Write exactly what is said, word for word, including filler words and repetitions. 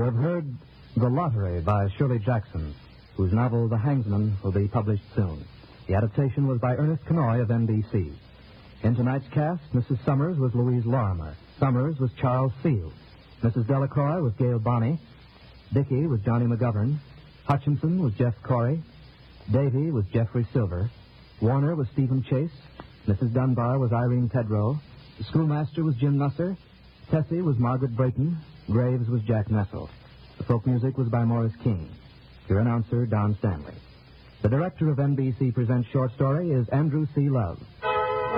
have heard The Lottery by Shirley Jackson, whose novel The Hangsman will be published soon. The adaptation was by Ernest Kenoy of N B C. In tonight's cast, Missus Summers was Louise Lorimer. Summers was Charles Field. Missus Delacroix was Gail Bonney. Dickey was Johnny McGovern. Hutchinson was Jeff Corey. Davy was Jeffrey Silver. Warner was Stephen Chase. Missus Dunbar was Irene Tedrow. The schoolmaster was Jim Nusser. Tessie was Margaret Brayton. Graves was Jack Nessel. The folk music was by Morris King. Your announcer, Don Stanley. The director of N B C Presents Short Story is Andrew C. Love.